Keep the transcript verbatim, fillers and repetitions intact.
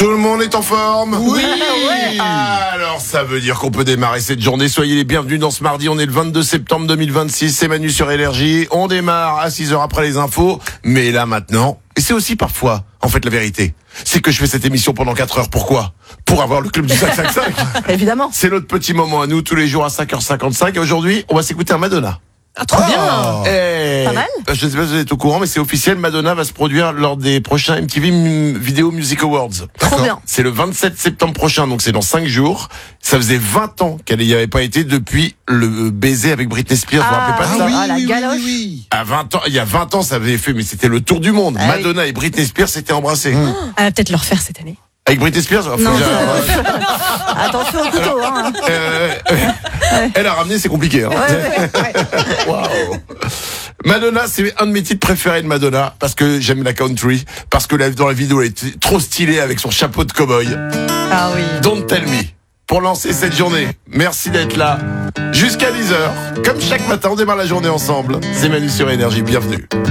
Tout le monde est en forme ? Oui. Alors ça veut dire qu'on peut démarrer cette journée. Soyez les bienvenus dans ce mardi. On est le vingt-deux septembre deux mille vingt-six. C'est Manu sur Énergie. On démarre à six heures après les infos. Mais là maintenant, et c'est aussi parfois, en fait la vérité, c'est que je fais cette émission pendant quatre heures. Pourquoi ? Pour avoir le club du cinq cinq cinq. Évidemment. C'est notre petit moment à nous, tous les jours à cinq heures cinquante-cinq. Et aujourd'hui, on va s'écouter un Madonna. Ah, trop bien. Eh, Pas mal. Je ne sais pas si vous êtes au courant, mais c'est officiel. Madonna va se produire lors des prochains M T V M- Video Music Awards. Trop bien. C'est le vingt-sept septembre prochain, donc c'est dans cinq jours. Ça faisait vingt ans qu'elle n'y avait pas été depuis le baiser avec Britney Spears. Vous vous rappelez pas de Ah ça oui. la oui, galoche. oui, oui. À vingt ans, il y a vingt ans, ça avait fait, mais c'était le tour du monde. Ah oui. Madonna et Britney Spears s'étaient embrassés. Elle va peut-être le refaire cette année. Avec Britney Spears, enfin, Non. déjà, Attention au couteau, hein. euh, euh, elle a ramené, c'est compliqué. Hein. Waouh. Madonna, c'est un de mes titres préférés de Madonna parce que j'aime la country, parce que la- dans la vidéo elle était trop stylée avec son chapeau de cow-boy. Ah oui. Don't Tell Me. Pour lancer cette journée, merci d'être là. Jusqu'à dix heures, comme chaque matin, on démarre la journée ensemble. C'est Manu sur Énergie, bienvenue.